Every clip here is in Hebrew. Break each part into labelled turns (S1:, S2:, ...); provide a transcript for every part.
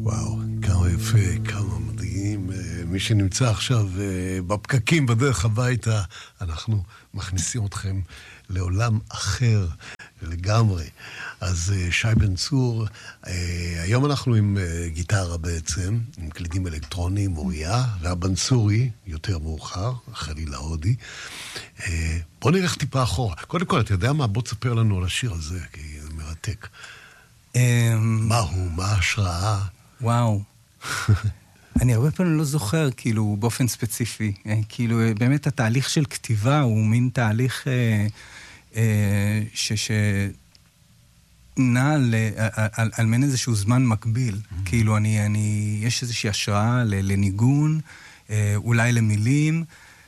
S1: וואו, כמה יפה, כמה מדהים. מי שנמצא עכשיו בפקקים בדרך הביתה, אנחנו מכניסים אתכם לעולם אחר לגמרי. אז שי בן צור, היום אנחנו עם גיטרה בעצם, עם קלידים אלקטרוניים, מוריה, והבנצורי, יותר מאוחר, חלילה הודי. בוא נלך טיפה אחורה. קודם כל, אתה יודע מה? בוא תספר לנו על השיר הזה, כי זה מרתק. מה הוא? מה ההשראה?
S2: וואו. אני הרבה פעמים לא זוכר, כאילו, באופן ספציפי. כאילו, באמת התהליך של כתיבה הוא מין תהליך נע על מין איזשהו זמן מקביל. כאילו, יש איזושהי השראה לניגון, אולי למילים,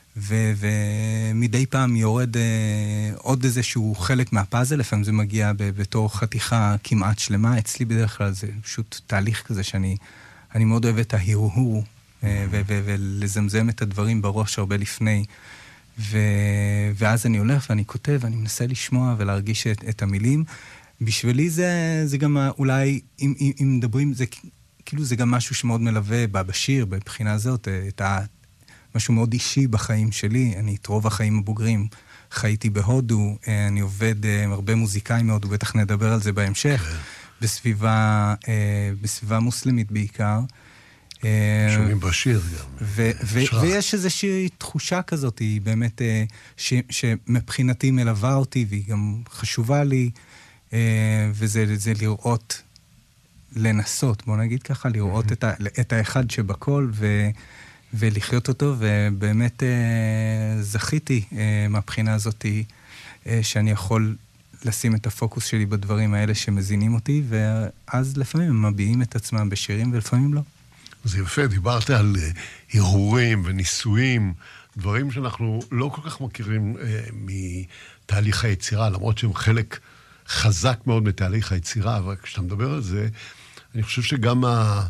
S2: ומדי פעם יורד עוד איזשהו חלק מהפאזל, לפעמים זה מגיע בתור חתיכה כמעט שלמה. אצלי בדרך כלל זה פשוט תהליך כזה שאני מאוד אוהב את ההרהור, ולזמזם את הדברים בראש הרבה לפני. ואז אני הולך ואני כותב, ואני מנסה לשמוע ולהרגיש את המילים. בשבילי זה גם אולי, אם מדברים, כאילו זה גם משהו שמאוד מלווה בשיר, בבחינה הזאת, משהו מאוד אישי בחיים שלי. אני את רוב החיים הבוגרים חייתי בהודו, אני עובד עם הרבה מוזיקאים מהודו, בטח נדבר על זה בהמשך, בסביבה מוסלמית בעיקר.
S1: שומעים בשיר גם.
S2: ויש איזושהי תחושה כזאת, היא באמת, שמבחינתי מלווה אותי, והיא גם חשובה לי, וזה לראות, לנסות, בוא נגיד ככה, לראות את האחד שבכל, ולחיות אותו, ובאמת זכיתי מהבחינה הזאת, שאני יכול לשים את הפוקוס שלי בדברים האלה שמזינים אותי, ואז לפעמים הם מביעים את עצמם בשירים, ולפעמים לא.
S1: זה יפה, דיברת על הרהורים וניסויים, דברים שאנחנו לא כל כך מכירים מתהליך היצירה, למרות שהם חלק חזק מאוד מתהליך היצירה, אבל כשאתה מדבר על זה, אני חושב שגם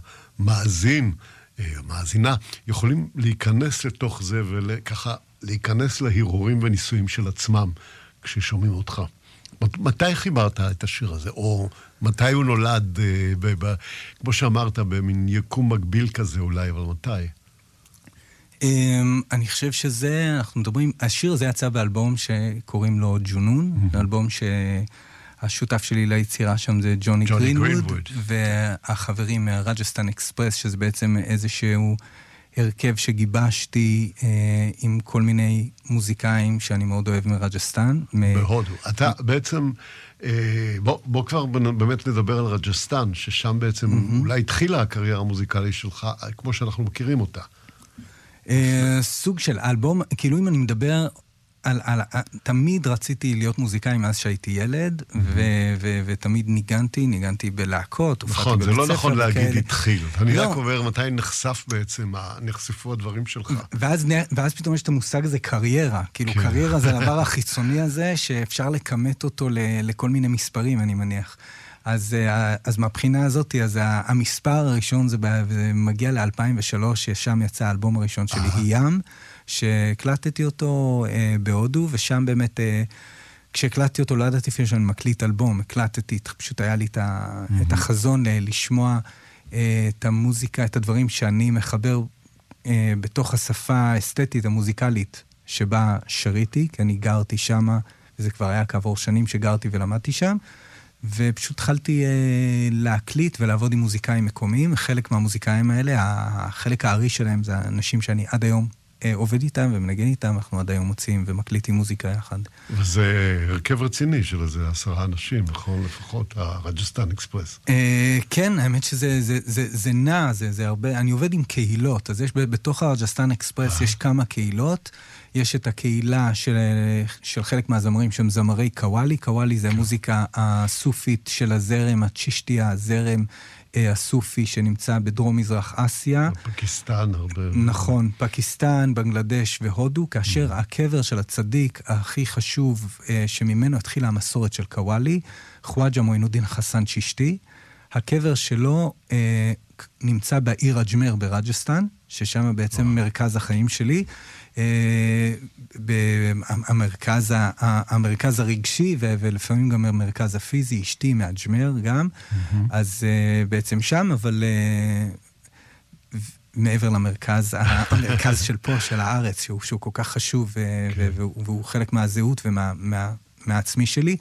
S1: המאזינה, יכולים להיכנס לתוך זה, וככה להיכנס להרהורים וניסויים של עצמם, כששומעים אותך. מתי חיברת את השיר הזה? או מתי הוא נולד, כמו שאמרת, במין יקום מקביל כזה אולי, אבל מתי?
S2: אני חושב שזה, אנחנו מדברים, השיר הזה יצא באלבום שקוראים לו ג'ונון, אלבום שהשותף שלי ליצירה שם זה ג'וני גרינווד, והחברים מהרג'סטן אקספרס, שזה בעצם איזשהו הרכב שגיבשתי עם כל מיני מוזיקאים שאני מאוד אוהב מרג'סטן.
S1: בהודו. אתה בעצם, בוא כבר באמת נדבר על רג'סטן, ששם בעצם אולי התחילה הקריירה המוזיקלית שלך, כמו שאנחנו מכירים אותה.
S2: סוג של אלבום, כאילו אם אני מדבר תמיד רציתי להיות מוזיקאי מאז שהייתי ילד, ותמיד ניגנתי בלהקות.
S1: נכון, זה לא נכון להגיד התחיל. אני רק אומר מתי נחשפו הדברים שלך.
S2: ואז פתאום יש את המושג הזה קריירה. כאילו קריירה זה הדבר החיצוני הזה, שאפשר לקמת אותו לכל מיני מספרים, אני מניח. אז מהבחינה הזאת, אז המספר הראשון זה מגיע ל-2003, ששם יצא האלבום הראשון שלי, ים, שהקלטתי אותו בהודו, ושם באמת, כשהקלטתי אותו, לא ידעתי אפילו שאני מקליט אלבום, הקלטתי, פשוט היה לי את החזון לשמוע את המוזיקה, את הדברים שאני מחבר בתוך השפה האסתטית, המוזיקלית, שבה שריתי, כי אני גרתי שם, וזה כבר היה כעבור שנים שגרתי ולמדתי שם, ופשוט התחלתי להקליט ולעבוד עם מוזיקאים מקומיים. חלק מהמוזיקאים האלה, החלק הארי שלהם זה האנשים שאני עד היום עובד איתם ומנגן איתם, אנחנו עד היום מוצאים ומקליטים מוזיקה יחד.
S1: וזה הרכב רציני של איזה 10 אנשים, נכון? לפחות הרג'סטן אקספרס.
S2: כן, האמת שזה נע, זה הרבה, אני עובד עם קהילות, אז יש בתוך הרג'סטן אקספרס יש כמה קהילות, יש את הקהילה של חלק מהזמרים שהם זמרי קוואלי, קוואלי זה המוזיקה הסופית של הזרם, הצ'ישטי, הזרם הסופי שנמצא בדרום מזרח אסיה.
S1: פקיסטן הרבה.
S2: נכון, פקיסטן, בנגלדש והודו, כאשר הקבר של הצדיק הכי חשוב שממנו התחילה המסורת של קוואלי, חואג'ה מועינודין חסן צ'ישטי, הקבר שלו נמצא בעיר אג'מר ברג'סטן, ששם בעצם מרכז החיים שלי. המרכז הרגשי ולפעמים גם המרכז הפיזי, אשתי מאג'מר גם, אז בעצם שם, אבל מעבר למרכז, המרכז של פה, של הארץ, שהוא כל כך חשוב והוא חלק מהזהות ומהעצמי שלי.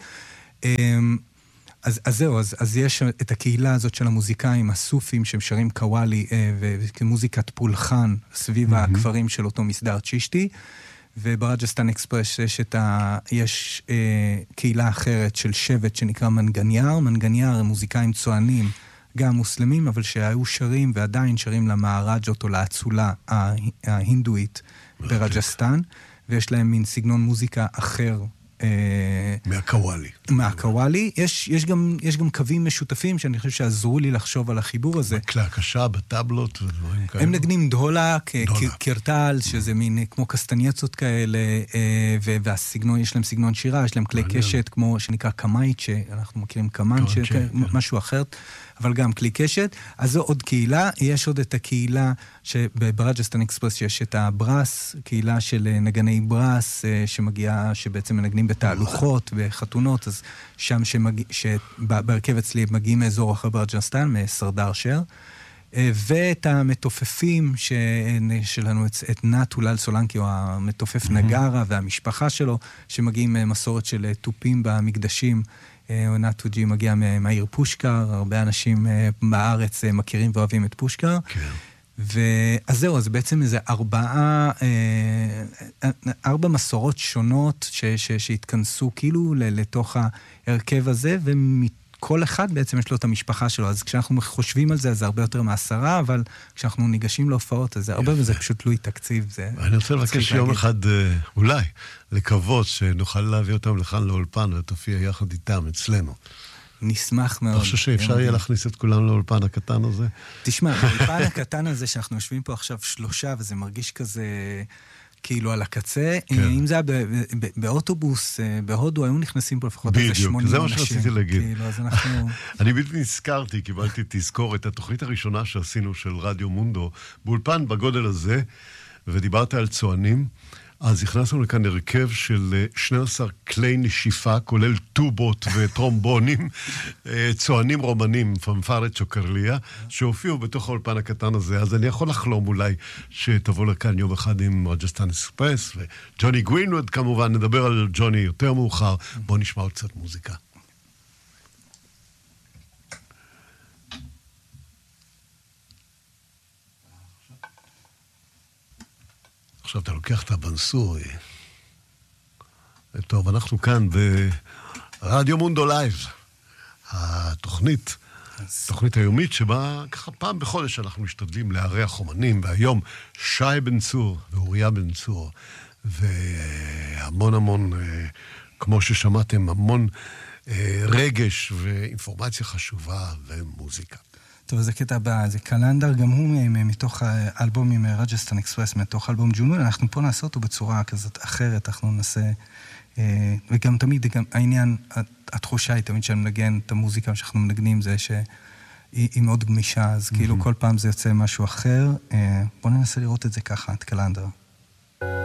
S2: אז זהו, אז יש את הקהילה הזאת של המוזיקאים, הסופים שמשרים קוואלי וכמוזיקת פולחן סביב הכפרים של אותו מסדר צ'ישטי, וברג'סטן אקספרס יש קהילה אחרת של שבט שנקרא מנגניאר. מנגניאר הם מוזיקאים צוענים, גם מוסלמים, אבל שהיו שרים ועדיין שרים למהרג'ות או לאצולה ההינדואית ברג'סטן, ויש להם מין סגנון מוזיקה אחר.
S1: מהקוואלי.
S2: מהקוואלי. יש גם קווים משותפים שאני חושב שעזרו לי לחשוב על החיבור הזה.
S1: בכלי הקשה, בטבלות ודברים כאלה.
S2: הם נגנים דהולה, קרטל, שזה מין כמו קסטנייצות כאלה, והסגנון, יש להם סגנון שירה, יש להם כלי קשת כמו שנקרא קמאית, שאנחנו מכירים קמן, משהו אחר, אבל גם כלי קשת. אז זו עוד קהילה. יש עוד את הקהילה שברג'סטן אקספרס יש את הברס, קהילה של נגני ברס שמגיעה, שבעצם מנגנים בתהלוכות, בחתונות, אז שם שברכב אצלי מגיעים מאזור אחר ברג'סטן, מסרדר שר, ואת המתופפים שלנו, את נת אולל סולנקי, או המתופף נגרה והמשפחה שלו, שמגיעים מסורת של טופים במקדשים. נת אוג'י מגיע מהעיר פושקר, הרבה אנשים בארץ מכירים ואוהבים את פושקר. אז זהו, אז בעצם איזה 4 מסורות שונות שהתכנסו כאילו לתוך ההרכב הזה, וכל אחד בעצם יש לו את המשפחה שלו. אז כשאנחנו חושבים על זה, אז זה הרבה יותר מ10, אבל כשאנחנו ניגשים להופעות, אז זה הרבה וזה פשוט תלוי תקציב.
S1: אני רוצה לבקש יום אחד, אולי, לקוות שנוכל להביא אותם לכאן לאולפן, ותופיע יחד איתם אצלנו.
S2: נשמח מאוד.
S1: אני חושב שאפשר יהיה להכניס את כולם לאולפן הקטן הזה.
S2: תשמע, האולפן הקטן הזה שאנחנו יושבים פה עכשיו 3, וזה מרגיש כזה כאילו על הקצה, אם זה היה באוטובוס, בהודו, היו נכנסים פה לפחות איזה 80 אנשים.
S1: בדיוק, זה מה שרציתי להגיד.
S2: אז אנחנו...
S1: אני בדיוק נזכרתי, קיבלתי תזכור את התוכנית הראשונה שעשינו של רדיו מונדו, באולפן בגודל הזה, ודיברת על צוענים, אז הכנסנו לכאן הרכב של 12 כלי נשיפה, כולל טובות וטרומבונים, צוענים רומנים, פנפרת צ'וקרליה, שהופיעו בתוך האולפן הקטן הזה. אז אני יכול לחלום אולי שתבוא לכאן יום אחד עם רג'סטן אקספרס, וג'וני גרינווד כמובן, נדבר על ג'וני יותר מאוחר. בואו נשמע עוד קצת מוזיקה. עכשיו אתה לוקח את הבנסורי. טוב, אנחנו כאן ברדיו מונדו לייב. התוכנית היומית שבה ככה פעם בחודש אנחנו משתדלים לארח אומנים, והיום שי בן צור ואוריה בן צור, והמון, כמו ששמעתם, המון רגש ואינפורמציה חשובה ומוזיקה.
S2: טוב, זה קטע הבא, זה קלנדר, גם הוא מתוך האלבום עם רג'סטן אקספרס, מתוך אלבום ג'ונון, אנחנו פה נעשה אותו בצורה כזאת אחרת, אנחנו נעשה, וגם תמיד, גם העניין, התחושה היא תמיד שאני מנגן את המוזיקה שאנחנו מנגנים, זה שהיא מאוד גמישה, אז כאילו כל פעם זה יוצא משהו אחר, בואו ננסה לראות את זה ככה, את קלנדר.